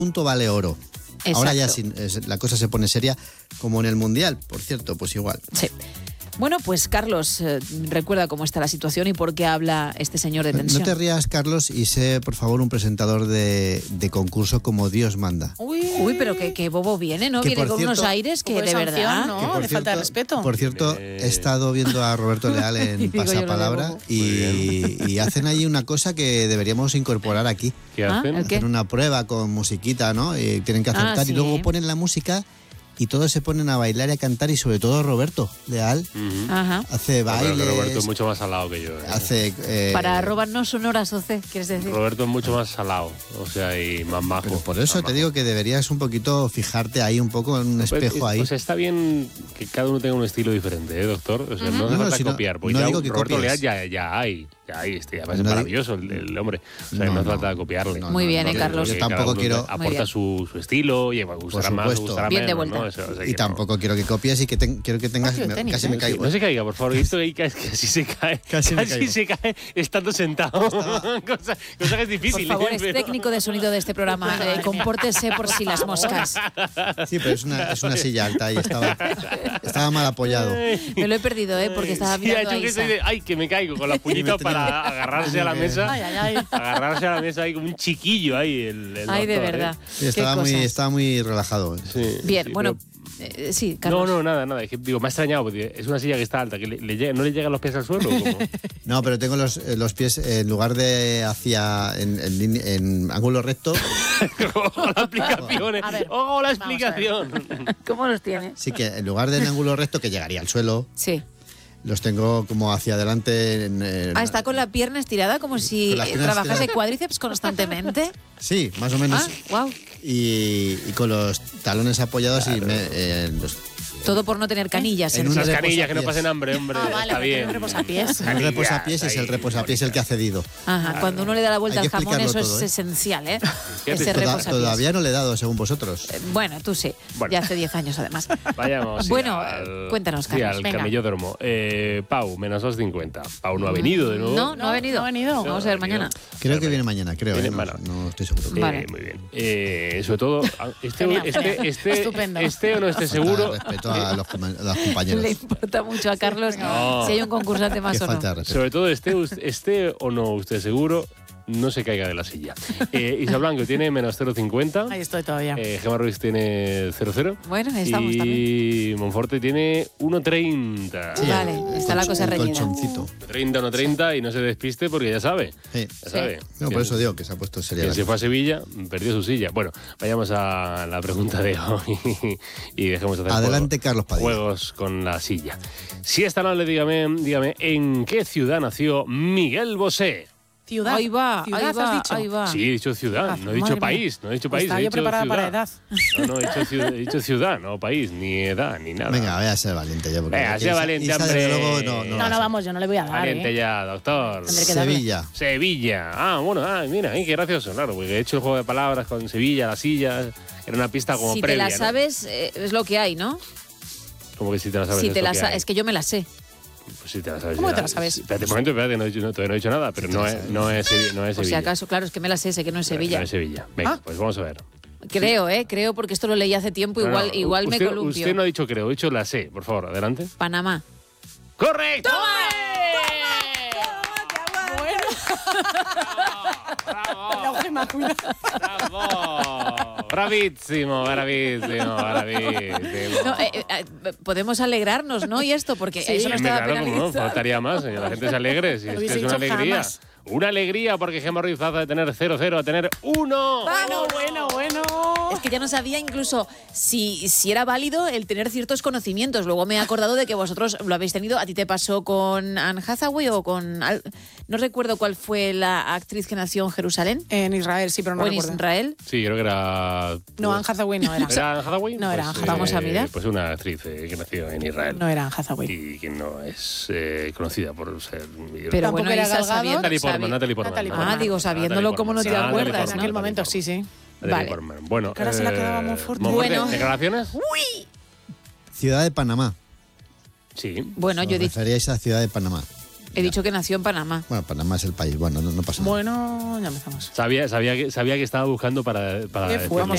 punto vale oro. Exacto. Ahora ya la cosa se pone seria, como en el Mundial, por cierto, pues igual. Sí. Bueno, pues Carlos, recuerda cómo está la situación y por qué habla este señor de tensión. No te rías, Carlos, y sé, por favor, un presentador de concurso como Dios manda. Uy, pero que bobo viene, ¿no? Que viene por con cierto, unos aires que de verdad... ¿no? De falta de respeto. Por cierto, he estado viendo a Roberto Leal en Pasapalabra y hacen ahí una cosa que deberíamos incorporar aquí. ¿Qué hacen? ¿el qué? Hacen una prueba con musiquita, ¿no? Y tienen que acertar sí. y luego ponen la música y todos se ponen a bailar y a cantar, y sobre todo Roberto Leal Ajá. hace bailes. Roberto es mucho más salado que yo. Hace, Para robarnos sonoras, Oce, ¿quieres decir? Roberto es mucho más salado, o sea, y más bajo. Pero por eso te digo que deberías un poquito fijarte ahí un poco en un espejo ahí. O sea, está bien que cada uno tenga un estilo diferente, doctor. O sea, no hace falta copiar, porque ya digo que Roberto copies. Leal ya hay. Ya parece maravilloso el hombre. O sea, no hace falta copiarle. Muy bien, Carlos. Yo tampoco quiero... Aporta su estilo y gustará más, gustará bien menos. de vuelta. ¿no? O sea, Y tampoco quiero que copies y quiero que tengas... Casi me caigo. No se caiga, por favor. Esto ahí casi se cae. Casi se cae estando sentado. cosa que es difícil. Por favor, es técnico de sonido de este programa. Compórtese por si las moscas. Sí, pero es una silla alta y estaba mal apoyado. Me lo he perdido, porque estaba mirando a Isa. Ay, que me caigo con la puñita para agarrarse a la mesa. Agarrarse a la mesa ahí como un chiquillo ahí. Ay, de verdad. Sí, estaba muy relajado. Sí, bien, sí, bueno. Sí, Carlos. No, nada. Es que, digo, me ha extrañado porque es una silla que está alta, que no le llegan los pies al suelo. ¿Cómo? No, pero tengo los pies en lugar de en ángulo recto. Ojo la explicación. Ojo la explicación. ¿Cómo los tiene? Sí, que en lugar de en ángulo recto, que llegaría al suelo. Sí. Los tengo como hacia adelante. Está con la pierna estirada como si trabajase cuádriceps constantemente. Sí, más o menos. Wow. Y con los talones apoyados y todo por no tener canillas. En unas canillas que no pasen hambre, hombre. Vale, está bien. Un reposapiés. El reposapiés es el reposapiés el que ha cedido. Ajá, cuando uno le da la vuelta Hay al que jamón, eso explicarlo todo, es esencial, ¿eh? Fíjate, Todavía no le he dado, según vosotros. Bueno, tú sí. Bueno. Ya hace 10 años, además. Vayamos. Bueno, cuéntanos, Carlos. Sí, al venga. camellódromo. Pau, menos 2.50. Pau no ha venido de nuevo. No ha venido. No ha venido. Vamos a ver mañana. Creo que viene mañana, creo. No estoy seguro. Vale. Muy bien. Sobre todo, Estupendo. o no esté seguro. Respeto a los compañeros. Le importa mucho a Carlos No. si hay un concursante más Qué o no. falta de respeto. Sobre todo, esté o no usted seguro, no se caiga de la silla. Isa Blanco tiene menos 0,50. Ahí estoy todavía. Gemma Ruiz tiene 0,0. Bueno, ahí estamos y también. Monforte tiene 1,30. Sí, vale, está la cosa reñida. Colchoncito. 1,30 y no se despiste porque ya sabe. Sí. Ya sabe. No, por eso digo que se ha puesto seria. Quien se fue a Sevilla perdió su silla. Bueno, vayamos a la pregunta de hoy y dejemos de hacer Adelante, Carlos Padilla. juegos con la silla. Si es tan amable, dígame, ¿en qué ciudad nació Miguel Bosé? Ciudad. Ahí va, Ciudad, ahí has va, dicho. ahí va. Sí, he dicho ciudad, no he dicho Madre país, no he dicho país. Estaba he yo dicho preparada ciudad. para edad. No, he dicho ciudad, no país, ni edad, ni nada. Venga, voy a ser valiente ya. Venga, sea valiente, Isa, hombre. desde luego, No, vamos, yo no le voy a dar. Valiente ya, doctor. Tendré que darle. Sevilla. Sevilla. Mira, qué gracioso, claro, porque he hecho el juego de palabras con Sevilla, la silla, era una pista como Si previa. te la sabes, es lo que hay, ¿no? Como que si te la sabes. Si te la es que yo me la sé. Pues si te la sabes. ¿Cómo te la sabes? Espérate un momento, todavía no he dicho nada, pero no es Sevilla. Por si acaso, claro, es que me la sé que no es Sevilla. No es Sevilla. Venga, pues vamos a ver. Creo, porque esto lo leí hace tiempo, igual me columpio. Usted no ha dicho creo, he dicho la sé, por favor, adelante. Panamá. ¡Correcto! ¡Bravo! Bravísimo. No, podemos alegrarnos, ¿no? Y esto, porque eso no estaba claro, penalizado. no, faltaría más, la gente se alegre, si es que es una alegría. Jamás. Una alegría porque Gemma Ruiz pasa de tener 0-0 a tener 1. Bueno. Es que ya no sabía incluso si era válido el tener ciertos conocimientos. Luego me he acordado de que vosotros lo habéis tenido. ¿A ti te pasó con Anne Hathaway o con...? No recuerdo cuál fue la actriz que nació en Jerusalén. En Israel, sí, pero no ¿O en recuerdo. Israel? Sí, creo que era... No, Anne Hathaway no era. ¿Era Anne Hathaway? No era Anne Hathaway. Vamos a mirar. Pues una actriz que nació en Israel. No era Anne Hathaway. Y que no es conocida por ser... Pero Tampoco bueno, era Isa, Gal Gadot. Natalie Portman. Digo, sabiéndolo, ¿cómo no te acuerdas? En aquel momento, sí. Vale. Bueno, Que ahora se la quedaba Monforte. Bueno. ¿Declaraciones? Ciudad de Panamá. Sí. Bueno, yo Os referíais a Ciudad de Panamá. he dicho que nació en Panamá. Bueno, Panamá es el país. Bueno, no pasa nada. Bueno, ya empezamos. Sabía que estaba buscando para ¿Qué fue? decirlo.